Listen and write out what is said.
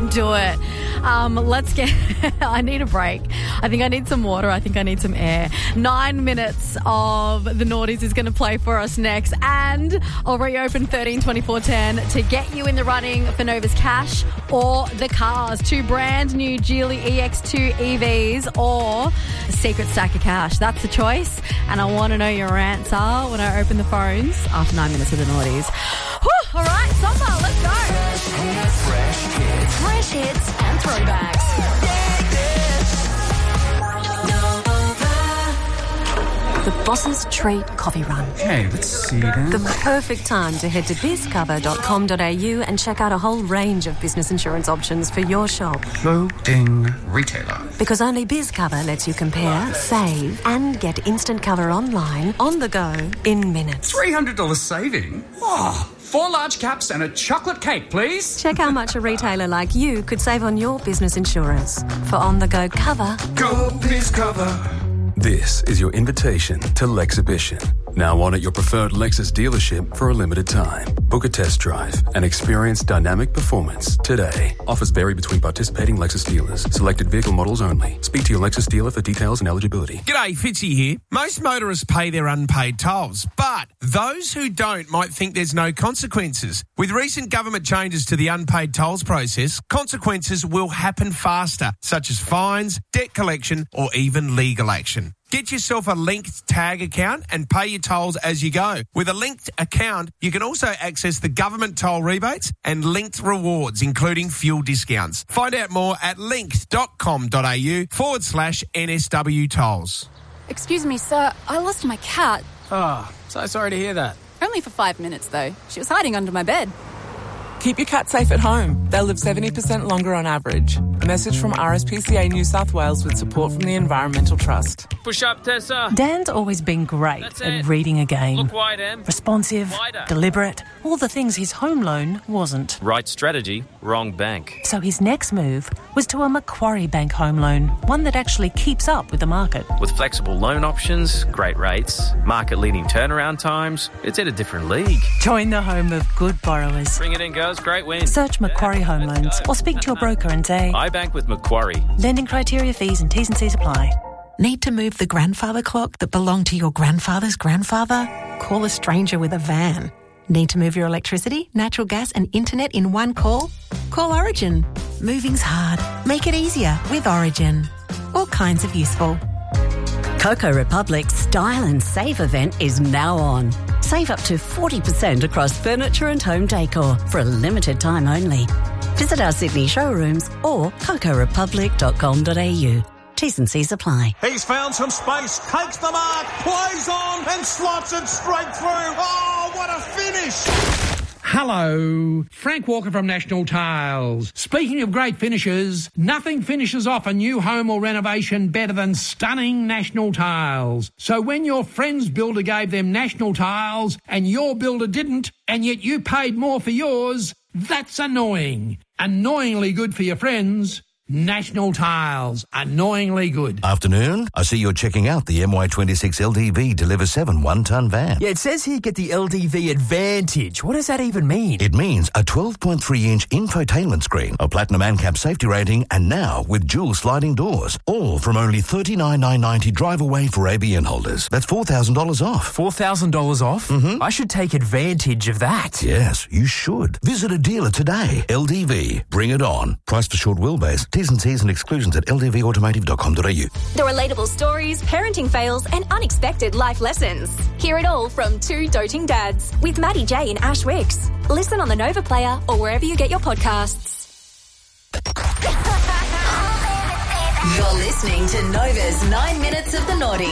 do it. Let's get... I need a break. I think I need some water. I think I need some air. 9 minutes of the Naughties is going to play for us next. And I'll reopen 13 24 10 to get you in the running for Nova's cash or the cars. 2 brand new Geely EX2 EVs or a secret stack of cash. That's the choice. And I want to know your answer when I open the phones after 9 minutes of the Naughties. Whew, all right, Samba, let's go. Fresh hits and throwbacks. The Boss's Treat Coffee Run. Okay, let's see then. The perfect time to head to bizcover.com.au and check out a whole range of business insurance options for your shop. Loading retailer. Because only BizCover lets you compare, save, and get instant cover online, on the go, in minutes. $300 saving? Oh, 4 large caps and a chocolate cake, please. Check how much a retailer like you could save on your business insurance. For on-the-go cover. Go BizCover. This is your invitation to Lexhibition. Now on at your preferred Lexus dealership for a limited time. Book a test drive and experience dynamic performance today. Offers vary between participating Lexus dealers. Selected vehicle models only. Speak to your Lexus dealer for details and eligibility. G'day, Fitzy here. Most motorists pay their unpaid tolls, but those who don't might think there's no consequences. With recent government changes to the unpaid tolls process, consequences will happen faster, such as fines, debt collection, or even legal action. Get yourself a linked tag account and pay your tolls as you go. With a linked account, you can also access the government toll rebates and linked rewards, including fuel discounts. Find out more at linked.com.au/NSW tolls. Excuse me, sir. I lost my cat. Oh, so sorry to hear that. Only for 5 minutes, though. She was hiding under my bed. Keep your cat safe at home. They'll live 70% longer on average. A message from RSPCA New South Wales with support from the Environmental Trust. Push up, Tessa. Dan's always been great at reading a game. Look wide, Em. Responsive, Wider. deliberate, all the things his home loan wasn't. Right strategy, wrong bank. So his next move was to a Macquarie Bank home loan, one that actually keeps up with the market. With flexible loan options, great rates, market-leading turnaround times, it's at a different league. Join the home of good borrowers. Bring it in, girls. Great win. Search Macquarie Home Loans or speak to your broker and say, I bank with Macquarie. Lending criteria, fees and T's and C's apply. Need to move the grandfather clock that belonged to your grandfather's grandfather? Call a stranger with a van. Need to move your electricity, natural gas and internet in one call? Call Origin. Moving's hard. Make it easier with Origin. All kinds of useful. Coco Republic's Style and Save event is now on. Save up to 40% across furniture and home decor for a limited time only. Visit our Sydney showrooms or cocorepublic.com.au. T's and C's apply. He's found some space, takes the mark, plays on and slots it straight through. Oh, what a finish! Hello, Frank Walker from National Tiles. Speaking of great finishes, nothing finishes off a new home or renovation better than stunning National Tiles. So when your friend's builder gave them National Tiles and your builder didn't, and yet you paid more for yours, that's annoying. Annoyingly good for your friends. National Tiles. Annoyingly good. Afternoon. I see you're checking out the MY26 LDV Deliver 7 one-ton van. Yeah, it says here get the LDV Advantage. What does that even mean? It means a 12.3-inch infotainment screen, a platinum ANCAP safety rating, and now with dual sliding doors. All from only $39,990 drive away for ABN holders. That's $4,000 off. $4,000 off? Mm-hmm. I should take advantage of that. Yes, you should. Visit a dealer today. LDV. Bring it on. Price for short wheelbase. T's and C's and exclusions at ldvautomotive.com.au. The relatable stories, parenting fails, and unexpected life lessons. Hear it all from 2 doting dads with Maddie J and Ash Wicks. Listen on the Nova Player or wherever you get your podcasts. You're listening to Nova's 9 Minutes of the Naughty.